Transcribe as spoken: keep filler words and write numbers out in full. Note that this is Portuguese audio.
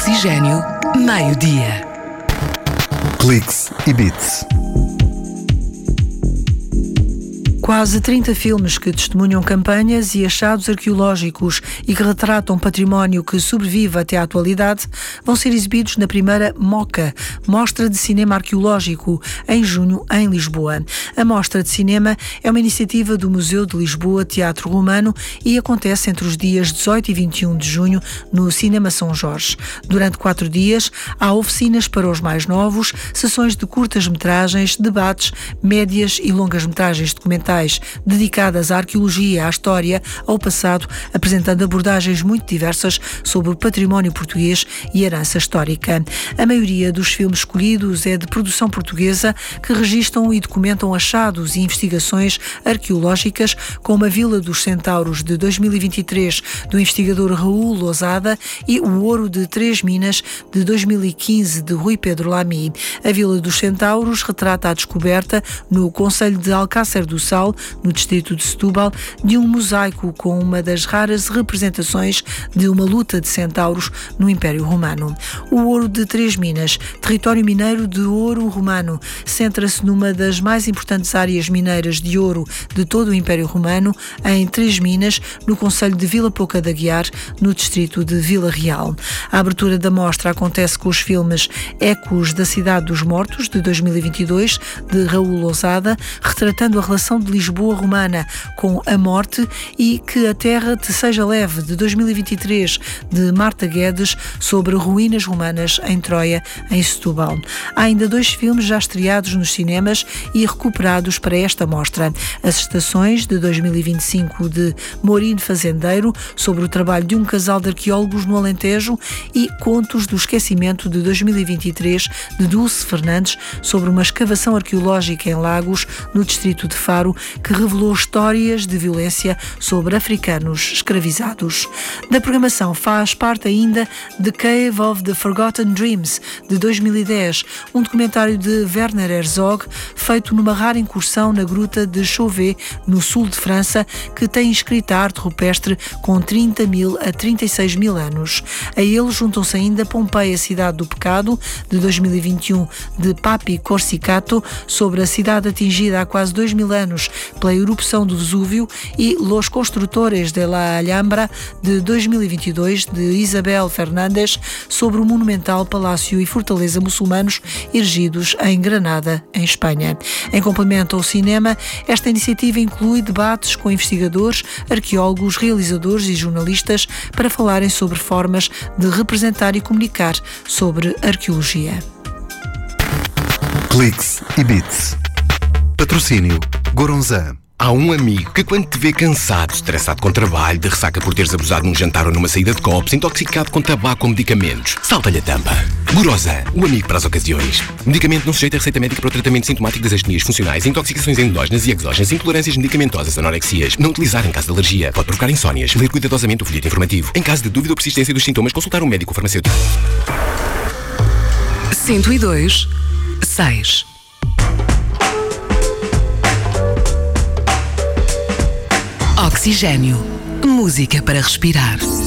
Oxigênio, meio-dia. Cliques e Beats. Quase trinta filmes que testemunham campanhas e achados arqueológicos e que retratam património que sobrevive até à atualidade vão ser exibidos na primeira MOCA, Mostra de Cinema Arqueológico, em junho, em Lisboa. A Mostra de Cinema é uma iniciativa do Museu de Lisboa Teatro Romano e acontece entre os dias dezoito e vinte e um de junho no Cinema São Jorge. Durante quatro dias há oficinas para os mais novos, sessões de curtas-metragens, debates, médias e longas-metragens documentais dedicadas à arqueologia, à história, ao passado, apresentando abordagens muito diversas sobre o património português e herança histórica. A maioria dos filmes escolhidos é de produção portuguesa que registram e documentam achados e investigações arqueológicas, como a Vila dos Centauros de dois mil e vinte e três do investigador Raul Lousada e o Ouro de Três Minas de dois mil e quinze de Rui Pedro Lamy. A Vila dos Centauros retrata a descoberta no concelho de Alcácer do Sal, no distrito de Setúbal, de um mosaico com uma das raras representações de uma luta de centauros no Império Romano. O Ouro de Três Minas, território mineiro de ouro romano, centra-se numa das mais importantes áreas mineiras de ouro de todo o Império Romano, em Três Minas, no concelho de Vila Pouca de Aguiar, no distrito de Vila Real. A abertura da mostra acontece com os filmes Ecos da Cidade dos Mortos, de dois mil e vinte e dois, de Raul Lousada, retratando a relação de Lisboa romana com a morte, e Que a Terra te Seja Leve, de dois mil e vinte e três, de Marta Guedes, sobre ruínas romanas em Troia, em Setúbal. Há ainda dois filmes já estreados nos cinemas e recuperados para esta mostra: As Estações, de dois mil e vinte e cinco, de Mourine Fazendeiro, sobre o trabalho de um casal de arqueólogos no Alentejo, e Contos do Esquecimento, de dois mil e vinte e três, de Dulce Fernandes, sobre uma escavação arqueológica em Lagos, no distrito de Faro, que revelou histórias de violência sobre africanos escravizados. Da programação faz parte ainda The Cave of the Forgotten Dreams, de dois mil e dez, um documentário de Werner Herzog, feito numa rara incursão na gruta de Chauvet, no sul de França, que tem inscrita arte rupestre com trinta mil a trinta e seis mil anos. A ele juntam-se ainda Pompeia, Cidade do Pecado, de dois mil e vinte e um, de Papi Corsicato, sobre a cidade atingida há quase dois mil anos pela erupção do Vesúvio, e Los Construtores de la Alhambra, de dois mil e vinte e dois, de Isabel Fernandes, sobre o monumental palácio e fortaleza muçulmanos erigidos em Granada, em Espanha. Em complemento ao cinema, esta iniciativa inclui debates com investigadores, arqueólogos, realizadores e jornalistas para falarem sobre formas de representar e comunicar sobre arqueologia. Cliques e Beats. Patrocínio Goronzan. Há um amigo que, quando te vê cansado, estressado com trabalho, de ressaca por teres abusado num jantar ou numa saída de copos, intoxicado com tabaco ou medicamentos, salta-lhe a tampa. Goronzan, o amigo para as ocasiões. Medicamento não sujeito a receita médica para o tratamento sintomático das astenias funcionais, intoxicações endógenas e exógenas, intolerâncias medicamentosas, anorexias. Não utilizar em caso de alergia. Pode provocar insónias. Ler cuidadosamente o folheto informativo. Em caso de dúvida ou persistência dos sintomas, consultar um médico farmacêutico. cento e dois, seis. Oxigênio. Música para respirar.